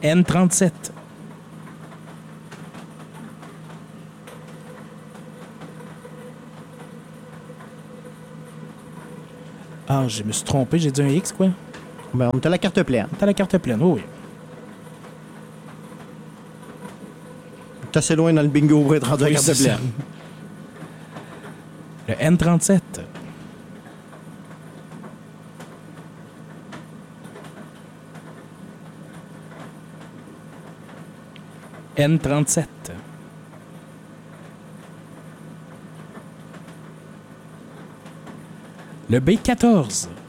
N37. Ah, je me suis trompé, j'ai dit un X, quoi. Ben, on est à la carte pleine. T'as la carte pleine, oui. T'es assez loin dans le bingo pour être rendu à la Oui, carte c'est ça. pleine. Le N37. N37. Le B14.